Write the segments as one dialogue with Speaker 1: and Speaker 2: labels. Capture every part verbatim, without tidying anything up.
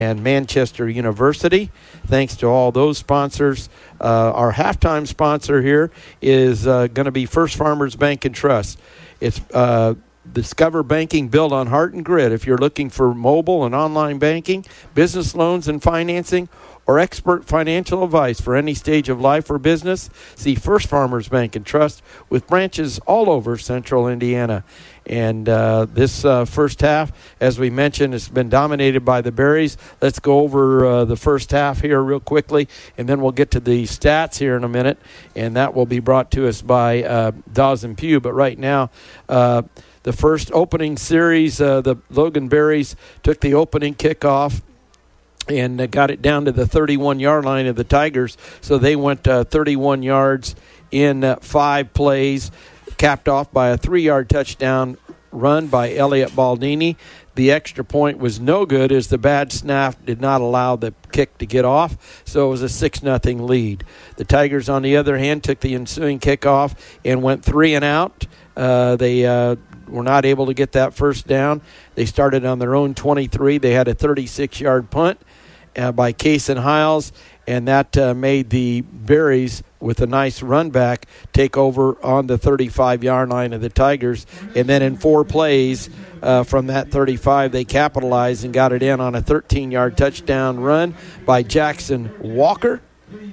Speaker 1: and Manchester University. Thanks to all those sponsors. Uh, our halftime sponsor here is uh, going to be First Farmers Bank and Trust. It's uh, Discover Banking built on heart and grit. If you're looking for mobile and online banking, business loans and financing, or expert financial advice for any stage of life or business, see First Farmers Bank and Trust with branches all over central Indiana. And uh, this uh, first half, as we mentioned, has been dominated by the Berries. Let's go over uh, the first half here real quickly, and then we'll get to the stats here in a minute, and that will be brought to us by uh, Dawson Pugh. But right now, uh, the first opening series, uh, the Logan Berries took the opening kickoff and uh, got it down to the thirty-one-yard line of the Tigers. So they went uh, thirty-one yards in uh, five plays, capped off by a three-yard touchdown run by Elliot Baldini. The extra point was no good as the bad snap did not allow the kick to get off, so it was a six nothing lead. The Tigers, on the other hand, took the ensuing kickoff and went three and out. Uh, they uh, were not able to get that first down. They started on their own twenty-three. They had a thirty-six-yard punt uh, by Kaysen Hiles, and that uh, made the Berries, with a nice run back, take over on the thirty-five-yard line of the Tigers. And then in four plays uh, from that thirty-five, they capitalized and got it in on a thirteen-yard touchdown run by Jackson Walker.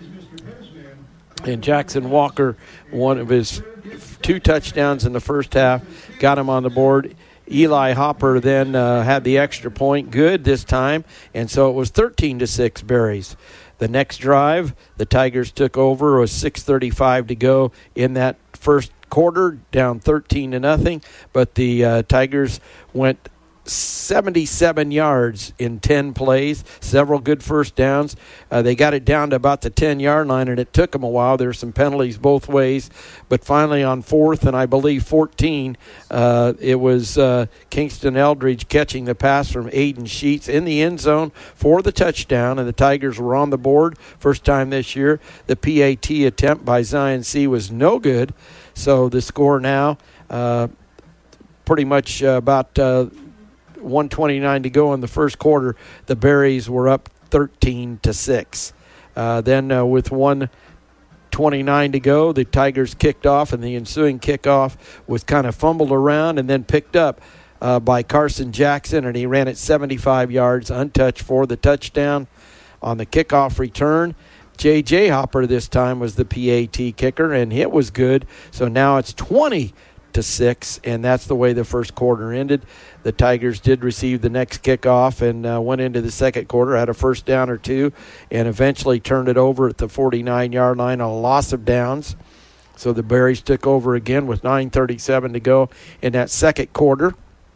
Speaker 1: And Jackson Walker, one of his two touchdowns in the first half, got him on the board. Eli Hopper then uh, had the extra point, good this time, and so it was thirteen to six Berries. The next drive, the Tigers took over. It was six thirty-five to go in that first quarter, down thirteen to nothing. But the uh, Tigers went seventy-seven yards in ten plays, several good first downs. Uh, they got it down to about the ten-yard line, and it took them a while. There were some penalties both ways. But finally on fourth and I believe fourteen, uh, it was uh, Kingston Eldridge catching the pass from Aiden Sheets in the end zone for the touchdown, and the Tigers were on the board first time this year. The P A T attempt by Zion C was no good. So the score now uh, pretty much uh, about uh, one twenty-nine to go in the first quarter. The Berries were up thirteen to six. Uh, then uh, with one twenty-nine to go, the Tigers kicked off, and the ensuing kickoff was kind of fumbled around and then picked up uh, by Carson Jackson, and he ran it seventy-five yards untouched for the touchdown. On the kickoff return, J J Hopper this time was the P A T kicker, and it was good. So now it's twenty to six, and that's the way the first quarter ended. The Tigers did receive the next kickoff and uh, went into the second quarter, had a first down or two, and eventually turned it over at the forty-nine-yard line on a loss of downs. So the Berries took over again with nine thirty-seven to go in that second quarter,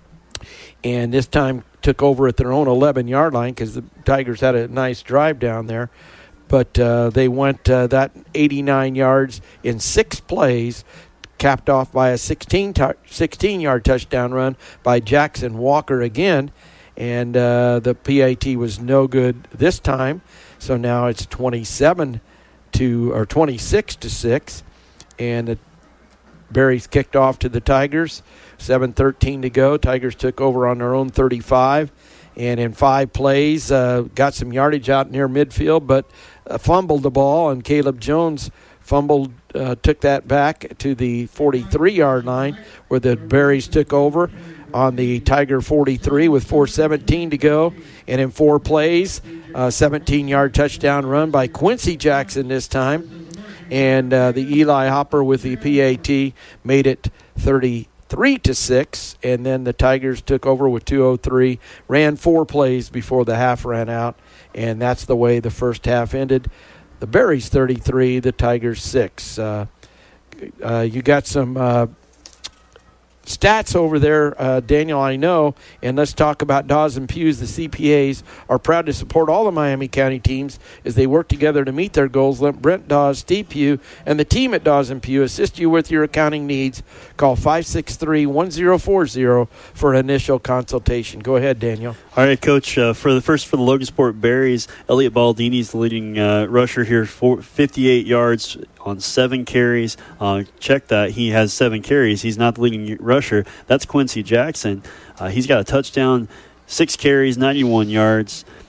Speaker 1: and this time took over at their own eleven-yard line because the Tigers had a nice drive down there. But uh, they went uh, that eighty-nine yards in six plays, capped off by a sixteen-yard touchdown run by Jackson Walker again. And uh, the P A T was no good this time. So now it's twenty-seven to or twenty-six to six. And the Berries kicked off to the Tigers. seven thirteen to go. Tigers took over on their own thirty-five. And in five plays, uh, got some yardage out near midfield, but uh, fumbled the ball, and Caleb Jones fumbled, uh, took that back to the forty-three-yard line where the Berries took over on the Tiger forty-three with four seventeen to go. And in four plays, a seventeen-yard touchdown run by Quincy Jackson this time. And uh, the Eli Hopper with the P A T made it thirty-three to six. And then the Tigers took over with two oh three, ran four plays before the half ran out. And that's the way the first half ended. The Berries thirty-three, the Tigers six. Uh, uh, you got some uh, stats over there, uh, Daniel, I know, and let's talk about Dawson Pugh's. The C P As are proud to support all the Miami County teams as they work together to meet their goals. Let Brent Dawes, Steve Pugh, and the team at Dawson Pugh assist you with your accounting needs. Call five six three, one zero four zero for an initial consultation. Go ahead, Daniel.
Speaker 2: All right, Coach. Uh, for the first for the Logansport Berries, Elliot Baldini is the leading uh, rusher here, for fifty-eight yards on seven carries. Uh, check that. He has seven carries. He's not the leading rusher. That's Quincy Jackson. Uh, he's got a touchdown, six carries, ninety-one yards.